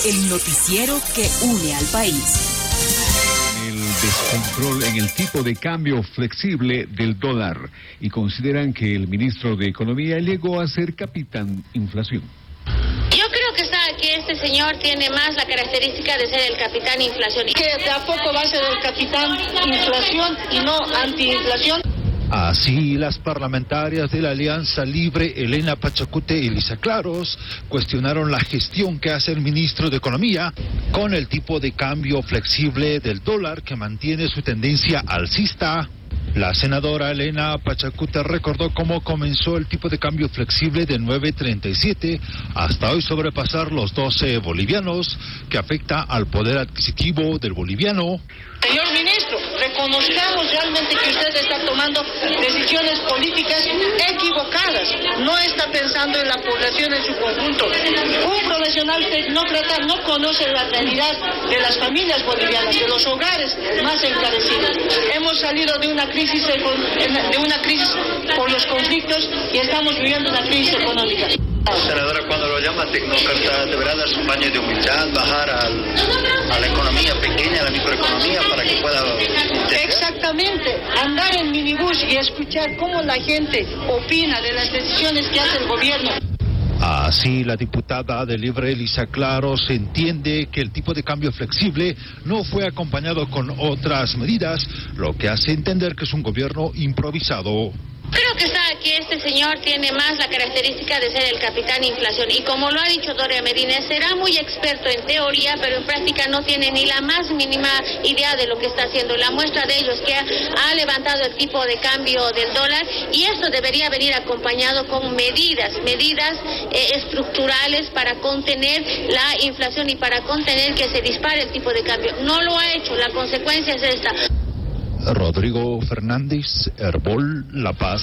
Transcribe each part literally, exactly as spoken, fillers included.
el noticiero que une al país. El descontrol en el tipo de cambio flexible del dólar y consideran que el ministro de Economía llegó a ser capitán inflación. Yo creo que, está, que este señor tiene más la característica de ser el capitán inflación. Que de a poco va a ser el capitán inflación y no antiinflación. Así, las parlamentarias de la Alianza Libre, Elena Pachacute y Elisa Claros, cuestionaron la gestión que hace el ministro de Economía con el tipo de cambio flexible del dólar que mantiene su tendencia alcista. La senadora Elena Pachacute recordó cómo comenzó el tipo de cambio flexible de nueve treinta y siete hasta hoy sobrepasar los doce bolivianos, que afecta al poder adquisitivo del boliviano. Señor ministro, reconozcamos realmente que usted está tomando decisiones políticas equivocadas. No está pensando en la población en su conjunto. Un profesional tecnócrata no conoce la realidad de las familias bolivianas, de los hogares más encarecidos. Hemos salido de una crisis de una crisis por los conflictos y estamos viviendo una crisis económica. Senadora, cuando lo llama tecnócrata, deberá dar su baño de humildad, bajar al, a la economía pequeña, a la microeconomía, para que pueda... Exactamente, andar en minibús y escuchar cómo la gente opina de las decisiones que hace el gobierno. Así, la diputada de Libre Elisa Claros entiende que el tipo de cambio flexible no fue acompañado con otras medidas, lo que hace entender que es un gobierno improvisado. Creo que, está, que este señor tiene más la característica de ser el capitán inflación y, como lo ha dicho Doria Medina, será muy experto en teoría, pero en práctica no tiene ni la más mínima idea de lo que está haciendo. La muestra de ello es que ha, ha levantado el tipo de cambio del dólar y esto debería venir acompañado con medidas, medidas eh, estructurales para contener la inflación y para contener que se dispare el tipo de cambio. No lo ha hecho, la consecuencia es esta. Rodrigo Fernández, Herbol, La Paz.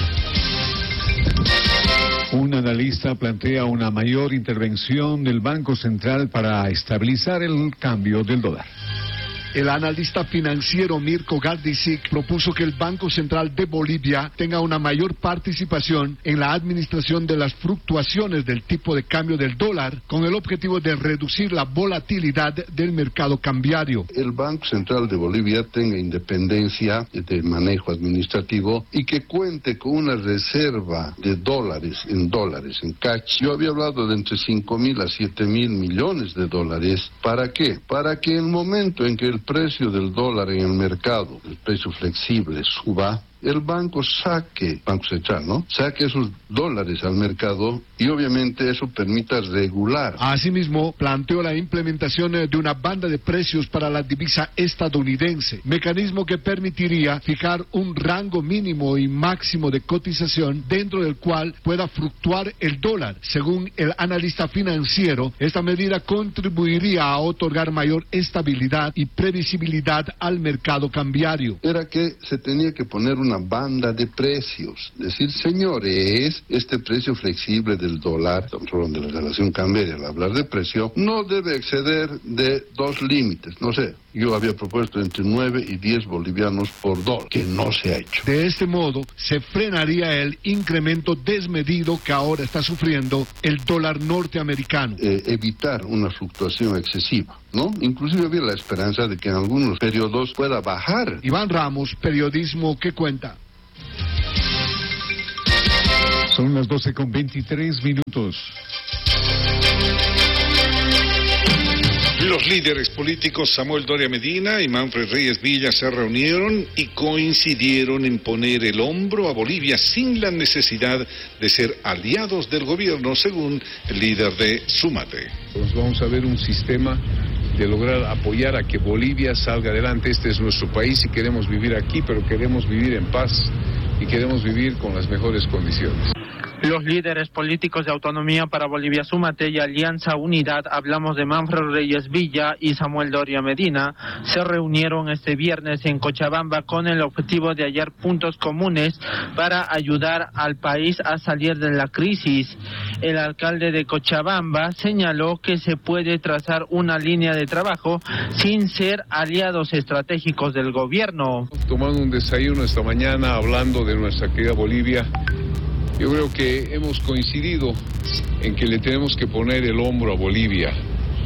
Un analista plantea una mayor intervención del Banco Central para estabilizar el cambio del dólar. El analista financiero Mirko Gardicic propuso que el Banco Central de Bolivia tenga una mayor participación en la administración de las fluctuaciones del tipo de cambio del dólar, con el objetivo de reducir la volatilidad del mercado cambiario. El Banco Central de Bolivia tenga independencia de manejo administrativo y que cuente con una reserva de dólares en dólares, en cash. Yo había hablado de entre cinco mil a siete mil millones de dólares. ¿Para qué? Para que en el momento en que el precio del dólar en el mercado, el precio flexible, suba, el banco saque, Banco Central, ¿no? Saque esos dólares al mercado y obviamente eso permita regular. Asimismo, planteó la implementación de una banda de precios para la divisa estadounidense, mecanismo que permitiría fijar un rango mínimo y máximo de cotización dentro del cual pueda fluctuar el dólar. Según el analista financiero, esta medida contribuiría a otorgar mayor estabilidad y previsibilidad al mercado cambiario. Era que se tenía que poner una banda de precios, decir, señores, este precio flexible del dólar, estamos hablando de la relación cambiaria al hablar de precio, no debe exceder de dos límites, no sé, yo había propuesto entre nueve y diez bolivianos por dólar, que no se ha hecho. De este modo, se frenaría el incremento desmedido que ahora está sufriendo el dólar norteamericano. Eh, evitar una fluctuación excesiva, ¿no? Inclusive había la esperanza de que en algunos periodos pueda bajar. Iván Ramos, periodismo que cuenta. Son las doce con veintitrés minutos. Los líderes políticos Samuel Doria Medina y Manfred Reyes Villa se reunieron y coincidieron en poner el hombro a Bolivia sin la necesidad de ser aliados del gobierno, según el líder de Súmate. Pues vamos a ver un sistema de lograr apoyar a que Bolivia salga adelante. Este es nuestro país y queremos vivir aquí, pero queremos vivir en paz y queremos vivir con las mejores condiciones. Los líderes políticos de Autonomía para Bolivia Súmate y Alianza Unidad, hablamos de Manfred Reyes Villa y Samuel Doria Medina, se reunieron este viernes en Cochabamba con el objetivo de hallar puntos comunes para ayudar al país a salir de la crisis. El alcalde de Cochabamba señaló que se puede trazar una línea de trabajo sin ser aliados estratégicos del gobierno. Tomando un desayuno esta mañana hablando de nuestra querida Bolivia, yo creo que hemos coincidido en que le tenemos que poner el hombro a Bolivia.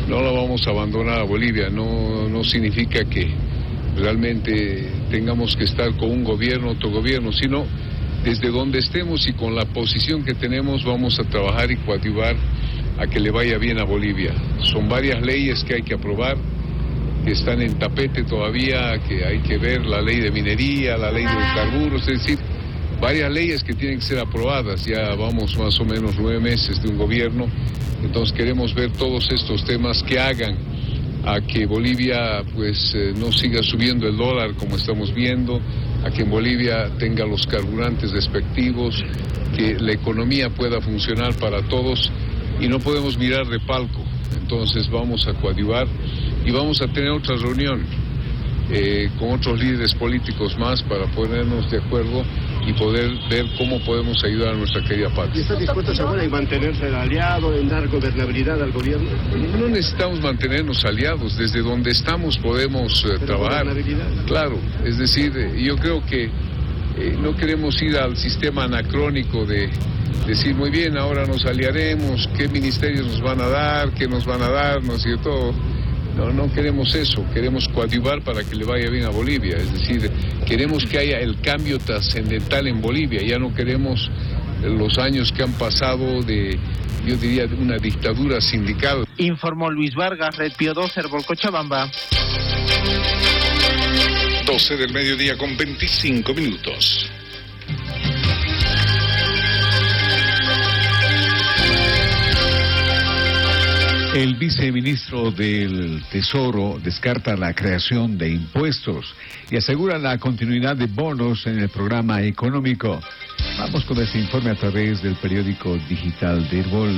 no la vamos a abandonar a Bolivia. No, no significa que realmente tengamos que estar con un gobierno, otro gobierno, sino desde donde estemos y con la posición que tenemos vamos a trabajar y coadyuvar a que le vaya bien a Bolivia. Son varias leyes que hay que aprobar, que están en tapete todavía, que hay que ver, la ley de minería, la ley de hidrocarburos, es decir, varias leyes que tienen que ser aprobadas. Ya vamos más o menos nueve meses de un gobierno, entonces queremos ver todos estos temas que hagan a que Bolivia pues eh, no siga subiendo el dólar como estamos viendo, a que en Bolivia tenga los carburantes respectivos, que la economía pueda funcionar para todos y no podemos mirar de palco. Entonces vamos a coadyuvar y vamos a tener otra reunión eh, con otros líderes políticos más para ponernos de acuerdo y poder ver cómo podemos ayudar a nuestra querida patria. ¿Y está dispuesto, Samuel, en mantenerse aliado, en dar gobernabilidad al gobierno? No necesitamos mantenernos aliados, desde donde estamos podemos eh, trabajar. Claro, es decir, eh, yo creo que eh, no queremos ir al sistema anacrónico de decir, muy bien, ahora nos aliaremos, qué ministerios nos van a dar, qué nos van a dar, ¿no es cierto? No, no queremos eso, queremos coadyuvar para que le vaya bien a Bolivia, es decir, queremos que haya el cambio trascendental en Bolivia, ya no queremos los años que han pasado de, yo diría, de una dictadura sindical. Informó Luis Vargas, Red Pío dos, Herbol, Cochabamba. doce del mediodía con veinticinco minutos. El viceministro del Tesoro descarta la creación de impuestos y asegura la continuidad de bonos en el programa económico. Vamos con este informe a través del periódico digital de Herbol.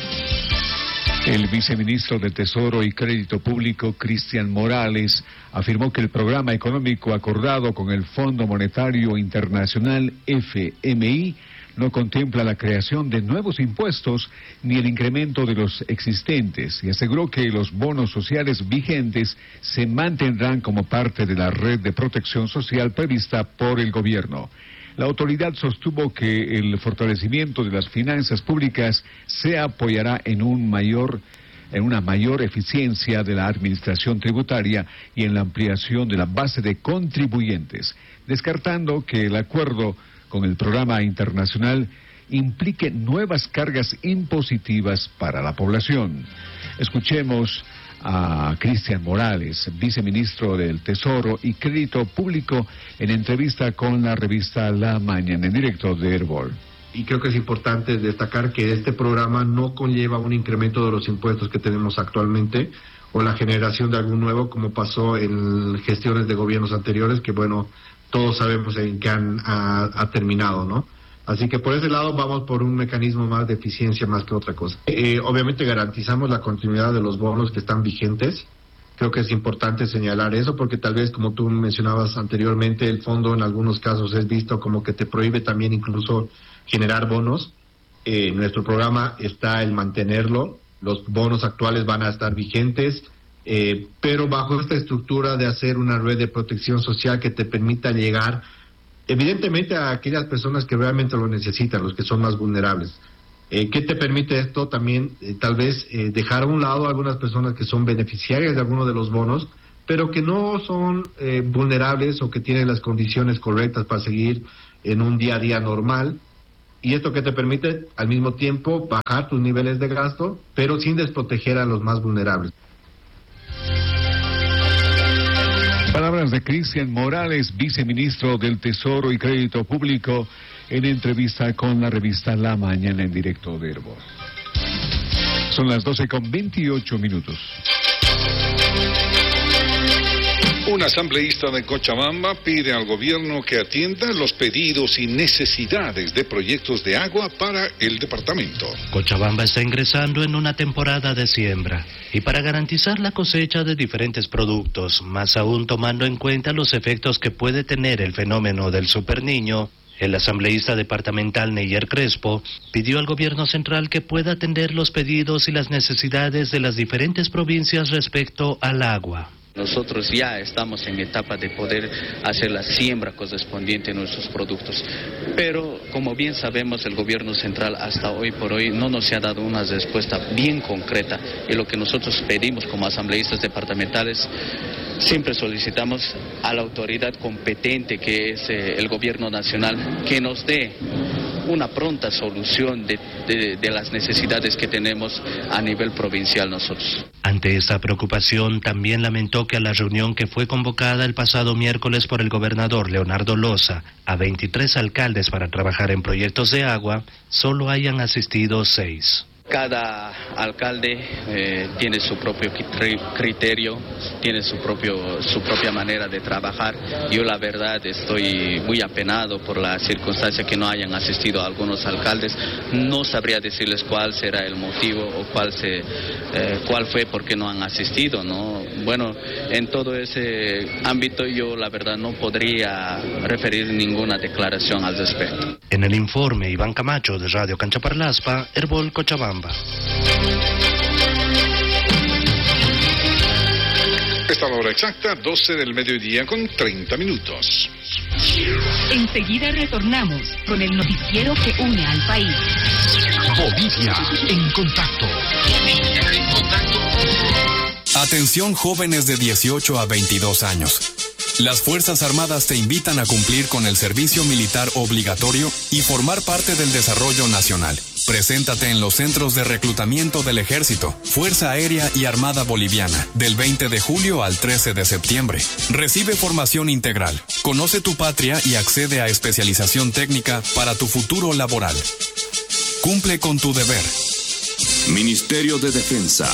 El viceministro del Tesoro y Crédito Público, Cristian Morales, afirmó que el programa económico acordado con el Fondo Monetario Internacional, F M I, no contempla la creación de nuevos impuestos ni el incremento de los existentes y aseguró que los bonos sociales vigentes se mantendrán como parte de la red de protección social prevista por el gobierno. La autoridad sostuvo que el fortalecimiento de las finanzas públicas se apoyará en un mayor en una mayor eficiencia de la administración tributaria y en la ampliación de la base de contribuyentes, descartando que el acuerdo con el programa internacional implique nuevas cargas impositivas para la población. Escuchemos a Cristian Morales, viceministro del Tesoro y Crédito Público, en entrevista con la revista La Mañana en directo de Herbol. Y creo que es importante destacar que este programa no conlleva un incremento de los impuestos que tenemos actualmente o la generación de algún nuevo, como pasó en gestiones de gobiernos anteriores, que bueno, todos sabemos en qué han ha, ha terminado, ¿no? Así que por ese lado vamos por un mecanismo más de eficiencia más que otra cosa. Eh, obviamente garantizamos la continuidad de los bonos que están vigentes. Creo que es importante señalar eso porque tal vez, como tú mencionabas anteriormente, el fondo en algunos casos es visto como que te prohíbe también incluso generar bonos. Eh, nuestro programa está el mantenerlo. Los bonos actuales van a estar vigentes. Eh, pero bajo esta estructura de hacer una red de protección social que te permita llegar evidentemente a aquellas personas que realmente lo necesitan, los que son más vulnerables. Eh, ¿Qué te permite esto? También eh, tal vez eh, dejar a un lado a algunas personas que son beneficiarias de alguno de los bonos, pero que no son eh, vulnerables o que tienen las condiciones correctas para seguir en un día a día normal. Y esto que te permite al mismo tiempo bajar tus niveles de gasto, pero sin desproteger a los más vulnerables. Palabras de Cristian Morales, viceministro del Tesoro y Crédito Público, en entrevista con la revista La Mañana en directo de Herbol. Son las doce con veintiocho minutos. Un asambleísta de Cochabamba pide al gobierno que atienda los pedidos y necesidades de proyectos de agua para el departamento. Cochabamba está ingresando en una temporada de siembra y para garantizar la cosecha de diferentes productos, más aún tomando en cuenta los efectos que puede tener el fenómeno del superniño, el asambleísta departamental Neyer Crespo pidió al gobierno central que pueda atender los pedidos y las necesidades de las diferentes provincias respecto al agua. Nosotros ya estamos en etapa de poder hacer la siembra correspondiente a nuestros productos, pero como bien sabemos el gobierno central hasta hoy por hoy no nos ha dado una respuesta bien concreta, y lo que nosotros pedimos como asambleístas departamentales, siempre solicitamos a la autoridad competente que es eh, el gobierno nacional, que nos dé una pronta solución de, de, de las necesidades que tenemos a nivel provincial nosotros. Ante esta preocupación, también lamentó que a la reunión que fue convocada el pasado miércoles por el gobernador Leonardo Loza a veintitrés alcaldes para trabajar en proyectos de agua, solo hayan asistido seis. Cada alcalde eh, tiene su propio criterio, tiene su propio su propia manera de trabajar. Yo la verdad estoy muy apenado por la circunstancia que no hayan asistido a algunos alcaldes. No sabría decirles cuál será el motivo o cuál se eh, cuál fue por qué no han asistido, ¿no? Bueno, en todo ese ámbito yo la verdad no podría referir ninguna declaración al respecto. En el informe, Iván Camacho de Radio Canchaparlaspa, Herbol, Cochabamba. Esta es la hora exacta, doce del mediodía con treinta minutos. Enseguida retornamos con el noticiero que une al país. Bolivia en contacto. Bolivia en contacto. Atención jóvenes de dieciocho a veintidós años. Las Fuerzas Armadas te invitan a cumplir con el servicio militar obligatorio y formar parte del desarrollo nacional. Preséntate en los centros de reclutamiento del Ejército, Fuerza Aérea y Armada Boliviana, del veinte de julio al trece de septiembre. Recibe formación integral, conoce tu patria y accede a especialización técnica para tu futuro laboral. Cumple con tu deber. Ministerio de Defensa.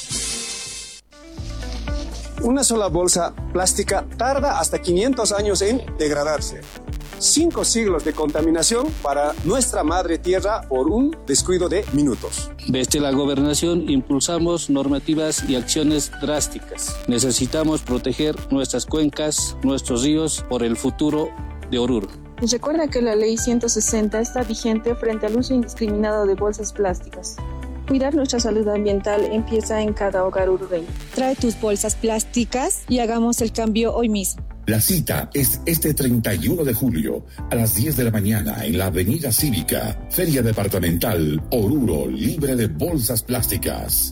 Una sola bolsa plástica tarda hasta quinientos años en degradarse. Cinco siglos de contaminación para nuestra madre tierra por un descuido de minutos. Desde la gobernación impulsamos normativas y acciones drásticas. Necesitamos proteger nuestras cuencas, nuestros ríos por el futuro de Oruro. Recuerda que la ley ciento sesenta está vigente frente al uso indiscriminado de bolsas plásticas. Cuidar nuestra salud ambiental empieza en cada hogar uruguayo. Trae tus bolsas plásticas y hagamos el cambio hoy mismo. La cita es este treinta y uno de julio a las diez de la mañana en la Avenida Cívica, Feria Departamental Oruro, libre de bolsas plásticas.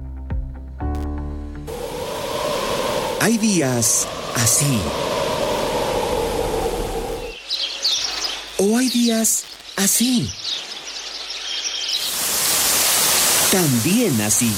Hay días así. O hay días así. También así.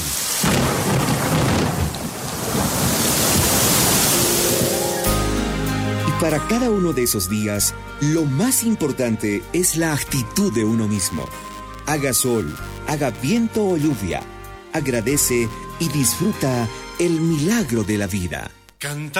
Y para cada uno de esos días, lo más importante es la actitud de uno mismo. Haga sol, haga viento o lluvia, agradece y disfruta el milagro de la vida. Canta.